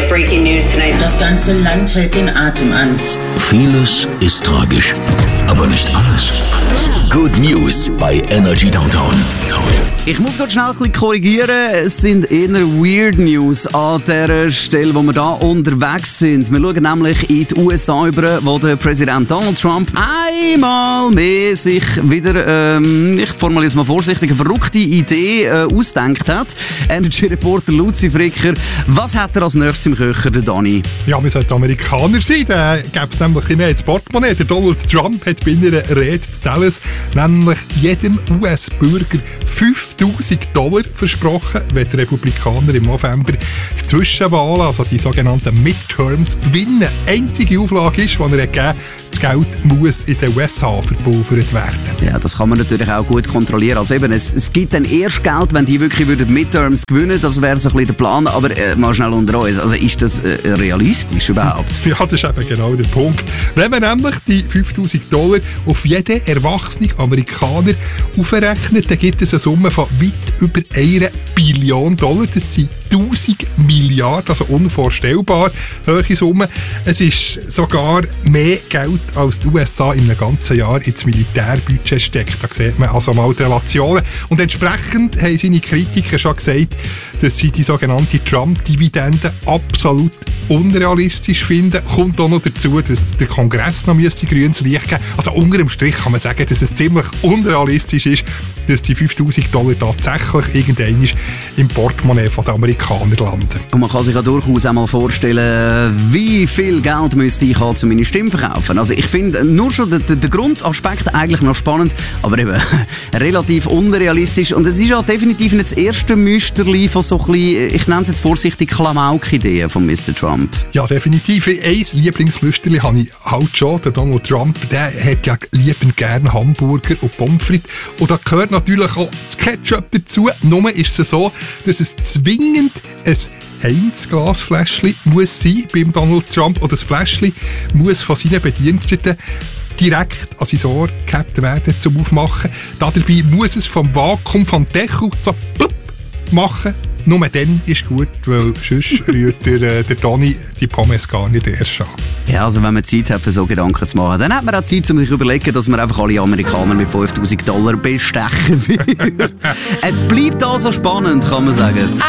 have breaking news tonight. Das ganze Land hält den Atem an. Vieles ist tragisch, aber nicht alles. Good News bei Energy Downtown. Ich muss gerade schnell ein bisschen korrigieren. Es sind eher Weird News an der Stelle, wo wir da unterwegs sind. Wir schauen nämlich in die USA über, wo der Präsident Donald Trump einmal mehr sich wieder, ich formuliere es mal vorsichtig, eine verrückte Idee ausgedacht hat. Energy-Reporter Luzi Fricker, was hat er als nächstes im Köcher, der Dani? Ja, wir sollten Amerikaner sein. Da gäbe es nämlich mehr ins Portemonnaie. Der Donald Trump hat bei einer Rede zu Dallas nämlich jedem US-Bürger $5.000 versprochen, wenn die Republikaner im November die Zwischenwahlen, also die sogenannten Midterms, gewinnen. Einzige Auflage ist, die er gegeben hat, das Geld muss in den USA verpulvert werden. Ja, das kann man natürlich auch gut kontrollieren. Also eben, es gibt dann erst Geld, wenn die wirklich Midterms gewinnen. Das wäre so ein bisschen der Plan. Aber mal schnell unter uns. Also ist das realistisch überhaupt? Ja, das ist eben genau der Punkt. Wenn man nämlich die $5.000 auf jeden erwachsenen Amerikaner aufrechnet, dann gibt es eine Summe von weit über $1 Billion. Das sind 1000 Milliarden, also unvorstellbar hohe Summe. Es ist sogar mehr Geld, als die USA in einem ganzen Jahr ins Militärbudget steckt. Da sieht man also mal die Relationen. Und entsprechend haben seine Kritiker schon gesagt, dass sie die sogenannte Trump-Dividende absolut unrealistisch finden. Kommt auch noch dazu, dass der Kongress noch grünes Licht geben müsste. Also unter dem Strich kann man sagen, dass es ziemlich unrealistisch ist, dass die $5.000 tatsächlich irgendwann im Portemonnaie der Amerikaner landen. Und man kann sich ja durchaus auch mal vorstellen, wie viel Geld müsste ich haben, um meine Stimme zu verkaufen. Also ich finde nur schon den Grundaspekt eigentlich noch spannend, aber eben relativ unrealistisch. Und es ist ja definitiv nicht das erste Müsterli von so ein bisschen, ich nenne es jetzt vorsichtig, Klamauk-Ideen von Mr. Trump. Ja, definitiv. Ein Lieblingsmüsterli habe ich halt schon. Der Donald Trump, der hat ja liebend gerne Hamburger und Pommes frites. Und da gehört natürlich auch das Ketchup dazu. Nur ist es so, dass es zwingend ein Heinz-Glasfläschchen muss sein beim Donald Trump. Und das Fläschchen muss von seinen Bediensteten direkt an sein Ohr gehabt werden zum Aufmachen. Dabei muss es vom Vakuum, vom Deckel so plupp machen. Nur dann ist gut, weil sonst rührt der Donny die Pommes gar nicht erst an. Ja, also wenn man Zeit hat, für so Gedanken zu machen, dann hat man auch Zeit, um sich zu überlegen, dass man einfach alle Amerikaner mit $5.000 bestechen will. Es bleibt also spannend, kann man sagen.